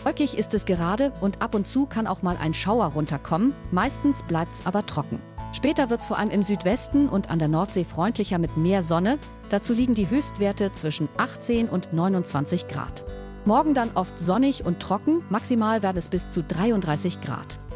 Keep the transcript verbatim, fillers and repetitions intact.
Wolkig ist es gerade und ab und zu kann auch mal ein Schauer runterkommen, meistens bleibt's aber trocken. Später wird's vor allem im Südwesten und an der Nordsee freundlicher mit mehr Sonne. Dazu liegen die Höchstwerte zwischen achtzehn und neunundzwanzig Grad. Morgen dann oft sonnig und trocken, maximal werden es bis zu dreiunddreißig Grad.